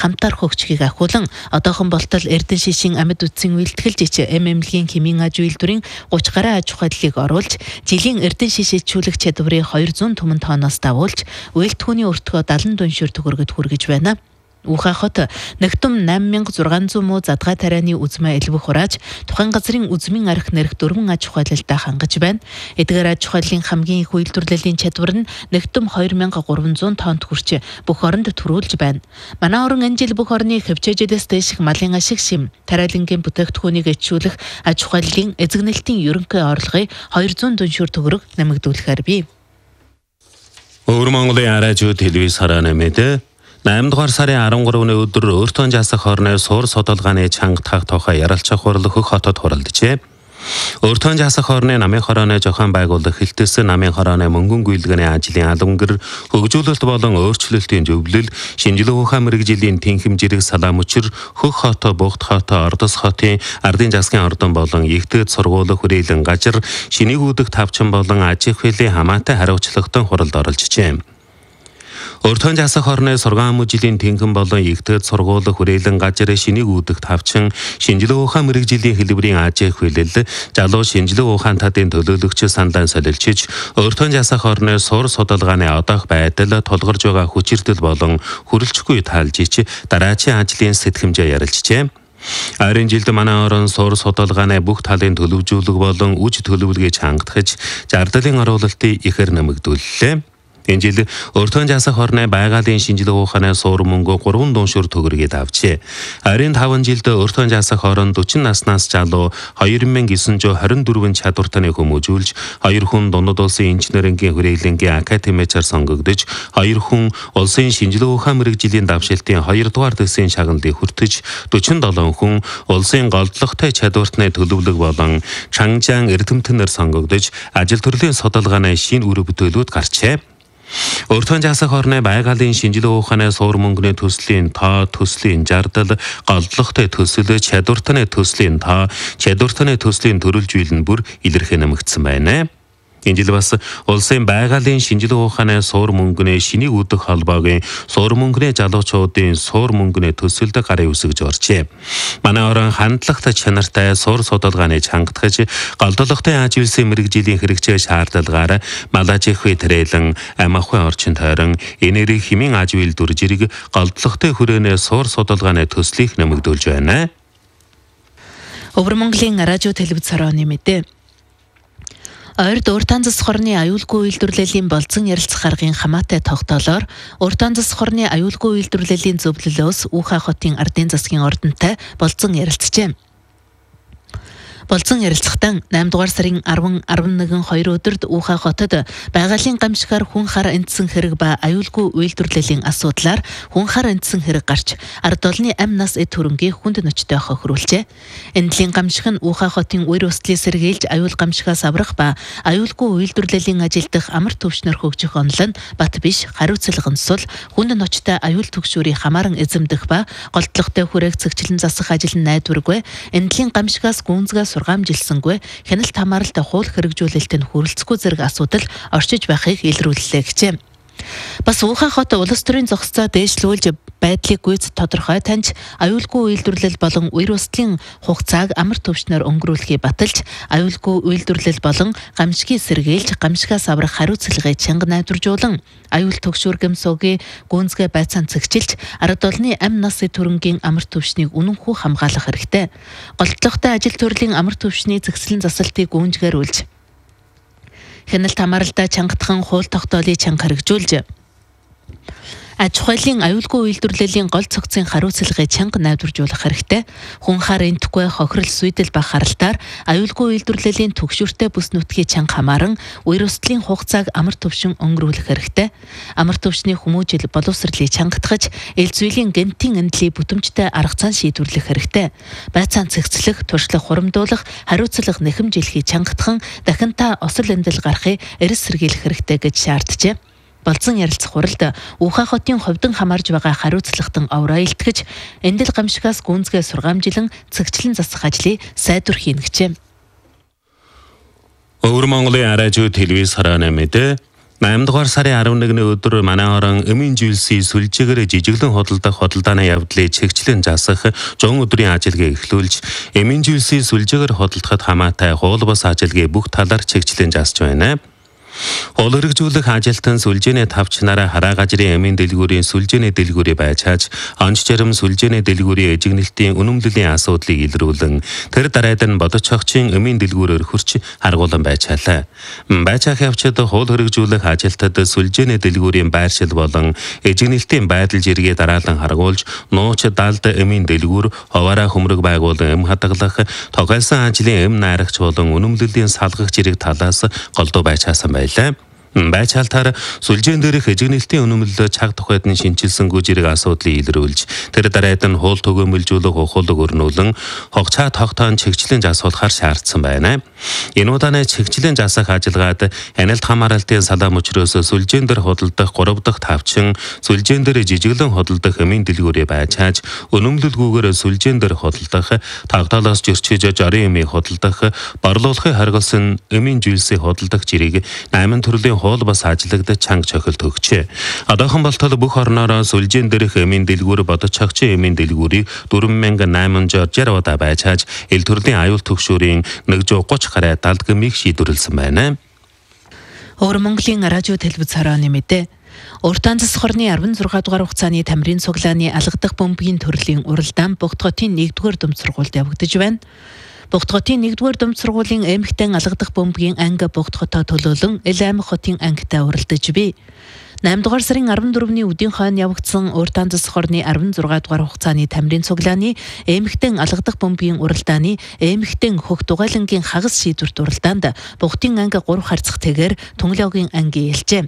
хамтар хөгжихийг ахиулан одоохон болтол Эрдэнэ шишийн амьд үтсийн үйлдэлж эмэмлэгийн хэмийн аж үйлдвэрийн 30 гаруй аж ахуйлыг оруулж, жилийн Эрдэнэ шишээчүүлэх чадварыг 200 түмэн тонноос давуулж, үйлдвэрийн өртгөө 70 дүншир төгрөгөд хүргэж байна. Ухаа хот нэгтум 8600 муу задгай тарианы үзмээ элбэх хурааж, тухайн газрын үзмийн арх нэрх 4 аж ахуйлалтаа хангаж байна. Эдгээр аж ахуйлын хамгийн их үйлдвэрлэлийн чадвар нь нэгтум 2300 тоннд хүрч бүх оронд төрүүлж байна. Манай орон энэ жил бүх орны хөвчөөжөөдөөс дэших малын ашиг шим, тариалангийн бүтээгдэхүүнийг ичүүлэх аж ахуйлын эзэгнэлтийн ерөнхий орлогыг 200 дүншир төгрөг нэмэгдүүлэхээр бий. Өвөр Монголын араажуу телевиз харааны мэдээ 8 дугаар сарын 13-ны өдөр өөртөө жасах хорны суур судалгааны чанга тах тухай ярилцах хурал хөх хотод хуралджээ. Өөртөө жасах хорны намын хорооны зохион байгуулах хэлтээс намын хорооны мөнгөн гүйлгээний ажлын албангэр хөгжүүлэлт болон өөрчлөлтийн зөвлөл, шинжилгээ ухаан мэрэгжлийн тэнхим жирэг салаамчир хөх хот, Бугт хот, Ордос хотын ардын засгийн ордон болон Игтэд сургууль хүрээлэн гажир шинийг үүдэх тавчин болон аж ахуйлын хамаатай хариуцлагатай хуралд оролцжээ. Өөртөө жасах хорны сургаан мужилийн тэнхим болон Игтэд сургууль хүрээлэн гажир шинийг үүдэх тавчин шинжилгээ ухаан мэрэгжлийн хэлбэрийн аж ахуйлал, залуу шинжилгээ ухаан тадын төлөөлөгч сандаан солилчиж, өөртөө жасах хорны суур судалгааны одоох байдал, тулгарж байгаа хүчирдэл болон хүрэлцэхгүй таалж ич дараачийн ажлын сэтгэмжээ ярилцжээ. Арийн жилд манай орон суур судалгааны бүх талын төлөвжүүлэг болон үж төлөвлөгөөг хангахж, зардлын оруулалтыг ихээр нэмэгдүүллээ. Энэ жил өөртөө жасах хорны байгалийн шинжилгээ ухааны суур мөнгө 3 дүншир төгрөгийг авчээ. Арийн 5 жилд өөртөө жасах хорон 40 наснаас залуу 2924 чадвартаны хүмүүжүүлж, 2 хүн дундад улсын инженерингийн хүрээлэнгийн академичаар сонгогдож, 2 хүн улсын шинжилгээ ухаан мэрэгжлийн давшилтын 2 дугаар дэсийн шагналыг хүртэж, 47 хүн улсын голдлоготой чадвартны төлөвлөг болон Чанжаан эрдэмтэнээр сонгогдож, ажил төрлийн судалгааны шинэ үр бүтээлүүд гарчээ. Өөртөө жасах хорны байгалийн шинжилгээ ухааны суур мөнгөний төслийн тоо, төслийн зардал, голдлоготой төсөл, чадвартны төслийн тоо, чадвартны төслийн төрөлжийл нь бүр илэрхий нэмэгдсэн байна. Энэ жил бас улсын байгалийн шинжилгээ ухааны суур мөнгөний шинийг үүдэх холбоогийн суур мөнгөний залуучуудын суур мөнгөний төсөлд гарын үсгэж оржээ. Манай орон хандлагатай чанартай суур судалгааны чангатгаж, голдлоготой аж үйлсийн мэрэгжлийн хэрэгцээ шаардлагаар мал аж ахуй тэрэлэн, ам ахуйн орчин тойрон, энерги хэмийн аж үйлдвэр зэрэг голдлоготой хүрээнээ суур судалгааны төслийг нэмэгдүүлж байна. Өвөр Монголын радио телевиз хорооны мэдээ. Ойрд Уртан засах хорны аюулгүй үйлдвэрлэлийн болцсон ярилцах аргын хамаатай тогтоолоор Уртан засах хорны аюулгүй үйлдвэрлэлийн зөвлөлөөс Ухаа хотын ардын засгийн ордонтой болцсон ярилцжээ. Болцсон ярилцлагатан 8 дугаар сарын 10, 11, 2 өдөрт Ухаа хотод байгалийн гамшигар хүн хар эндсэн хэрэг ба аюулгүй үйлдвэрлэлийн асуудлаар хүн хар эндсэн хэрэг гарч ард олны амь нас эд хөрөнгийн хүнд ночтой хохируулжээ. Эндлийн гамшиг нь Ухаа хотын үер өстлийг сэргийлж аюул гамшигаас аврах ба аюулгүй үйлдвэрлэлийн ажилдах амар төвчнөр хөгжих онол нь бат биш хариуцлага сул хүнд ночтой аюул түгшүүрийг хамааран эзэмдэх ба голдлоготой хүрээг цэгчлэн засах ажил нь найдваргүй. Эндлийн гамшигаас гүнзгээс сургаамжилсангүй хяналт хамааралтай хууль хэрэгжүүлэлтэнд хүрэлцэхгүй зэрэг асуудал орчиж байхыг илрүүллээ гэжээ. Бас Ухаа хот улс төрийн зохисцоо дээшлүүлж байдлыг гүйц тодорхой таньж аюулгүй үйлдвэрлэл болон үер өслийн хугацааг амар төвчнөр өнгөрүүлэхийг баталж аюулгүй үйлдвэрлэл болон гамшигыг сэргийлж гамшигаас аврах хариуцлагыг чанга найдваржуулан аюул төгшүүр гэмсөөгийн гүнзгий байцаан цэгчилж ард олны амь насны төрөнгийн амар төвчнийг үнэнхүү хамгаалах хэрэгтэй. Голдлоготой ажил төрлийн амар төвчний зэгслэн засалтыг гүнжгээрүүлж хяналт хамааралтай чангатхан хууль тогтоолыг чанга хэрэгжүүлж аж ахуйлын аюулгүй үйлдвэрлэлийн гол цогцын хариуцлагыг чанга найдваржуулах хэрэгтэй. Хүн хар энтэхгүй хохирол сүйдэл ба харалтаар аюулгүй үйлдвэрлэлийн түгшүүртэй бүс нутгийн чанга хамааран үер өслийн хугацааг амар төвшин өнгөрүүлэх хэрэгтэй. Амар төвчний хүмүүжил боловсролыг чангатгаж, эл зүйлийн гэмтийн эндлийг бүтэмжтэй арга цаан шийдвэрлэх хэрэгтэй. Байцаан цэгцлэх, туршлах хурамдуулах, хариуцлага нэхэмжлэхийг чангатхан дахин та осол эндэл гарахыг эрс сэргийлэх хэрэгтэй гэж шаарджээ. Болцсон ярилцах хуралд Ухаа хотын ховдон хамаарж байгаа хариуцлагатан авраа илтгэж, эндэл гамшигаас гүнзгий сургаамжилан цэгчлэн засах ажлыг сайдвар хийнэ гэжээ. Өвөр Монголын радио телевиз харааны мэдээ 8 дугаар сарын 11-ний өдөр манай орон Эмийн зүйлсийн сүлжээгээр жижиглэн худалдах худалдааны явдлыг чигчлэн засах жон өдрийн ажиллагаа эхлүүлж, Эмийн зүйлсийн сүлжээгээр худалдахад хамаатай хууль бус ажиллагаа бүх талаар чигчлэн засж байна. Хууль хэрэгжүүлэх ажилтан сүлжээний тавчнараа хараа газрын эмийн дэлгүүрийн сүлжээний дэлгүүрийг байчааж, онц жарим сүлжээний дэлгүүрийн эжигнэлтийн үнэмлэлийн асуудлыг илрүүлэн, тэр дараад нь бодож хогчийн эмийн дэлгүүрээр хурч харгуулan байчаалаа. Байцаах явцад хууль хэрэгжүүлэх ажилтад сүлжээний дэлгүүрийн байршил болон эжигнэлтийн байдал жиргээ дараалан харгуулж, нууц далд эмийн дэлгүүр хуваараа хөмрөг байгуулан эм хадгалах, тогойлсон ажлын эм найрагч болон үнэмлэлийн салгах жирэг талаас голдуу байчаасан байна. Байцаалтаар сүлжээн дээрх эжигнэлтийн үнэмлэл цаг тухайд нь шинчилсэн гүжирэг асуудлыг илрүүлж, тэр дараад нь хууль түгээмэлжүүлэх ухуулаг өрнүүлэн хогцаа тогтоон чигчлэн засуулахар шаардсан байна. Энэ удааны чигчлэн засах ажиллагаад анилт хамааралтын салаа мөчрөөс сүлжээн дээр худалдах 3 дахь тавчин, сүлжээн дээр жижиглэн худалдах эмийн дэлгүүрээ байчааж, үнэмлэлгүйгээр сүлжээн дээр худалдах, тогтоолоос зөрчиж жорын эмийг худалдах, борлуулахыг харгалсан эмийн зүйлсийг худалдах жирийг 8 төрлийн хууль бас ажиллагдаж чанга чохилт өгчээ. Одоохон болтол бүх орноор сүлжээн дээрх эмийн дэлгүүр бодож чагчийн эмийн дэлгүүрийг 4860 удаа байчааж, ил төрлийн аюул төгшөөрийн 130 гаруй далдгамыг шийдвэрлсэн байна. Өөр Монголын радио телевиз хорооны мэдээ. Уртаан засаг хорны 16 дугаар хугацааны тамирын цуглааны алгадах бөмбөгийн төрлийн уралдаан Богдготын 1-р дүмц сургуульд явагдаж байна. Богдготын 1-р дүмц сургуулийн эмхтэн алгадах бөмбөгийн анги Богдготоо төлөөлөн Ил аймаг хотын ангитай уралдаж бий. 8 дугаар сарын 14-ний өдийн хойно явагдсан уртаан засаг хорны 16 дугаар хугацааны тамирын цуглааны эмхтэн алгадах бөмбөгийн уралдааны эмхтэн хөх дугайлангийн хагас шийдвэрт уралдаанд Богдын анги 3 харьцагтэйгээр Тунгалогийн анги ялжээ.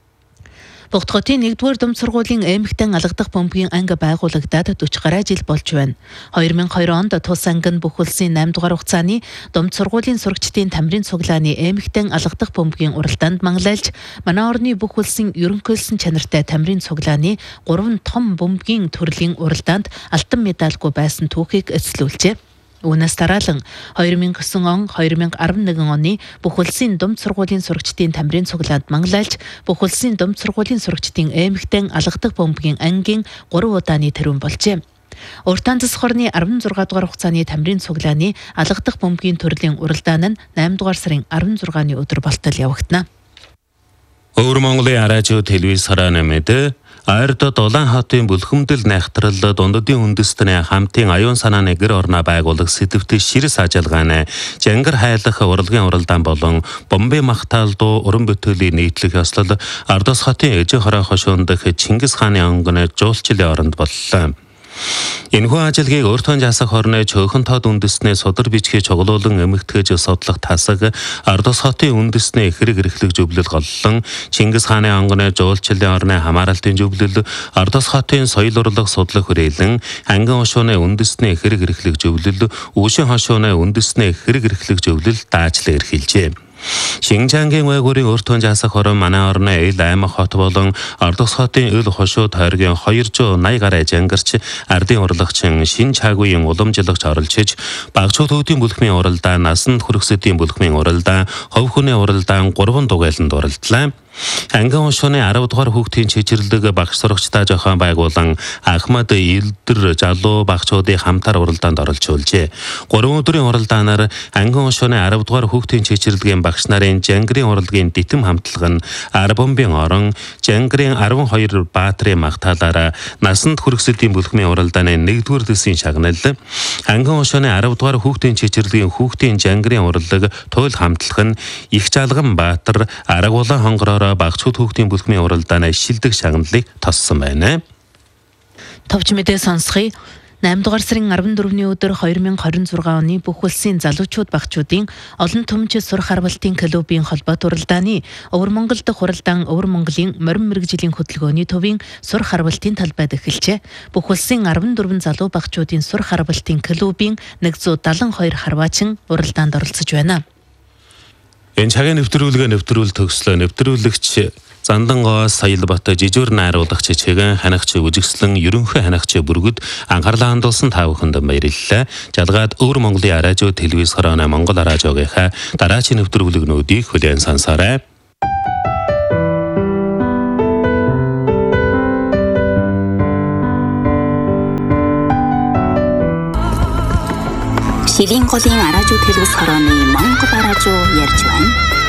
Богдготын 1-р дүмц сургуулийн эмхтэн алгадах бөмбөгийн анги байгуулагдаад 40 гаруй жил болж байна. 2002 онд тус анги нь бүх улсын 8 дугаар хугацааны дүмц сургуулийн сурагчдын тамирын цуглааны эмхтэн алгадах бөмбөгийн уралдаанд манлайлж, манай орны бүх улсын ерөнхийлсөн чанартай тамирын цуглааны 3 том бөмбөгийн төрлийн уралдаанд алтан медальгүй байсан түүхийг эзлүүлжээ. Үүнээс дараалан 2009 он 2011 оны бүх улсын дүмц сургуулийн сурагчдын тамирын цуглаанд манлайлж, бүх улсын дүмц сургуулийн сурагчдын эмхтэн алгадах бөмбөгийн ангийн 3 удааны тэрүүн болжээ. Уртаан засаг хорны 16 дугаар хугацааны тамирын цуглааны алгадах бөмбөгийн төрлийн уралдаан нь 8 дугаар сарын 16-ны өдөр болтол явагдана. Өөр Монголын радио телевиз хорооны мэдээ. Ард Улаан хотын бүлхэмдэл найхтрал дундадын үндэстний хамтын аюун санааны гэр орноо байгуулах сэдвт ширс ажиллагааны жангар хайлах урлагийн уралдаан болон бомбын магтаал дуу уран бүтээлийн нийтлэг ёслол Ардос хотын Эжин хороо хошуунд дэх Чингис хааны онгоны жуулчлалын оронд боллоо. Энэхүү ажиллагийг өөртөө засах хорны цөөхөн тод үндэстний судар бичгийг чуглуулан эмэгтгэж судлах тасаг Ардос хотын үндэстний эхрэг эрхлэг зөвлөл голлон Чингис хааны онгоны жуулчлалын орны хамааралтын зөвлөл Ардос хотын соёл урлаг судлах хүрээлэн ангин хошууны үндэстний эхрэг эрхлэг зөвлөл Үүшин хошууны үндэстний эхрэг эрхлэг зөвлөл даажлан эрхэлжээ. Шинжаангийн байгуурын өөртөө засах хорон манай орны Ил аймаг хот болон Ардос хотын Ил хошуу тойргийн 280 гаруй жангарч ардын урлагчин шин чаагүйн уламжлагч оролцож багцууд төвдийн бүлхмийн уралдаан, насанд хүргэсэдийн бүлхмийн уралдаан, хов хүний уралдаан 3 дугайланд уралдлаа. Ангин хошууны 10 дугаар хүүхдийн чичирлэг багш сурагчдаа зохион байгуулан Ахмад Илдэр залуу багчуудын хамтар уралдаанд оролцуулжээ. 3 өдрийн уралдаанаар ангин хошууны 10 дугаар хүүхдийн чичирлэгийн багш нарын жангарын урлагийн дитэм хамтлаг нь Арбомбын орон жангарын 12 баатрын магтаалаараа насанд хүргэсэдийн бүлхмийн уралдааны 1-р дэсийн шагнал, ангин хошууны 10 дугаар хүүхдийн чичирлэгийн хүүхдийн жангарын урлаг туйл хамтлаг нь Их Жалган Баатар Арагуулан хонгороор багцууд хүүхдийн бүлхмийн уралдааны шилдэг шагналыг тоссон байна. Товч мэдээ сонсхий. 8 дугаар сарын 14-ний өдөр 2026 оны бүх улсын залуучууд багчуудын олон түмч сур харвалтын клубын холбоот уралдааны Өвөр Монгол дахь уралдаан Өвөр Монголын морин мэргэжлийн хөтөлбөрийн төвийн сур харвалтын талбайд эхэлжээ. Бүх улсын 14 залуу багчуудын сур харвалтын клубын 172 харваачин уралдаанд оролцож байна. Энэ цагийн нэвтрүүлэг төгслөө. Нэвтрүүлэгч Зандангоос Саялбат жижүүр найруулагч чигэн ханагч үжигслэн ерөнхий ханагч бүргэд анхаарлаа хандуулсан та бүхэнд баярлалаа. Жалгаад Өвөр Монголын радио телевиз хорооны Монгол радиогийнхаа дараагийн нэвтрүүлэгнүүдийг хүлээн сонсоорой. Хэлийн голын араажуу телевиз хорооны Монгол араажуу ярьж байна.